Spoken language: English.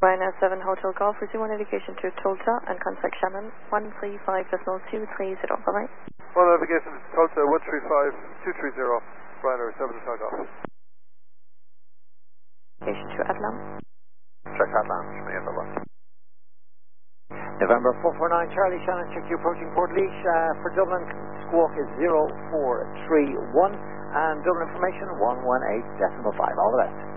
Ryanair 7 Hotel Golf, resume on navigation to Tulsa and contact Shannon 135.230. Bye-bye. Well, navigation to Tulsa 135.230. Ryanair 7 Hotel Golf. Navigation to Atlanta. Check Atlanta, bye-bye. November 449 Charlie, Shannon, check you approaching Port Leash. For Dublin, squawk is 0431 and Dublin information 118.5. All the best.